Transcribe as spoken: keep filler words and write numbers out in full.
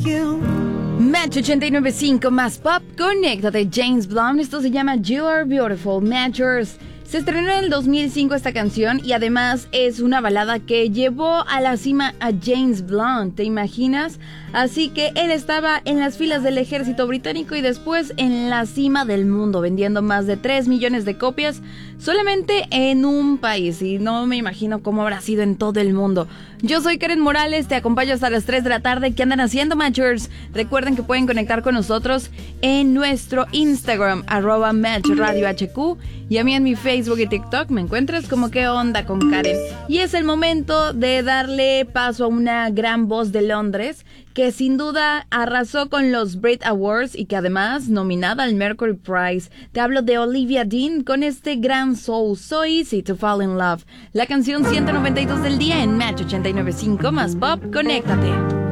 you. Match ochenta y nueve punto cinco más pop, conéctate, James Blunt. Esto se llama You Are Beautiful, Matchers. Se estrenó en el dos mil cinco esta canción y además es una balada que llevó a la cima a James Blunt, ¿te imaginas? Así que él estaba en las filas del ejército británico y después en la cima del mundo, vendiendo más de tres millones de copias solamente en un país, y no me imagino cómo habrá sido en todo el mundo. Yo soy Karen Morales, te acompaño hasta las tres de la tarde. ¿Qué andan haciendo, Matchers? Recuerden que pueden conectar con nosotros en nuestro Instagram, arroba Match Radio H Q, y a mí en mi Facebook y TikTok me encuentras como ¿Qué onda con Karen? Y es el momento de darle paso a una gran voz de Londres que sin duda arrasó con los Brit Awards y que además nominada al Mercury Prize. Te hablo de Olivia Dean con este gran soul, So Easy to Fall in Love. La canción ciento noventa y dos del día en Match ochenta y nueve punto cinco más pop, conéctate.